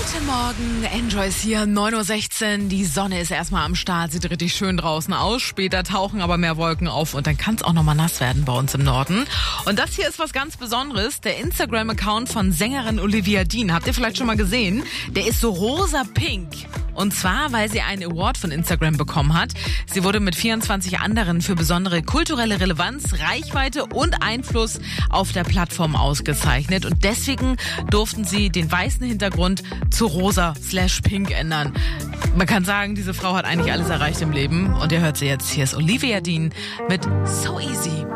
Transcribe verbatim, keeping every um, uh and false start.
Guten Morgen, Enjoy's hier, neun Uhr sechzehn. Die Sonne ist erstmal am Start, sieht richtig schön draußen aus. Später tauchen aber mehr Wolken auf und dann kann es auch nochmal nass werden bei uns im Norden. Und das hier ist was ganz Besonderes. Der Instagram-Account von Sängerin Olivia Dean, habt ihr vielleicht schon mal gesehen? Der ist so rosa-pink. Und zwar, weil sie einen Award von Instagram bekommen hat. Sie wurde mit vierundzwanzig anderen für besondere kulturelle Relevanz, Reichweite und Einfluss auf der Plattform ausgezeichnet. Und deswegen durften sie den weißen Hintergrund zu rosa slash pink ändern. Man kann sagen, diese Frau hat eigentlich alles erreicht im Leben. Und ihr hört sie jetzt. Hier ist Olivia Dean mit So Easy.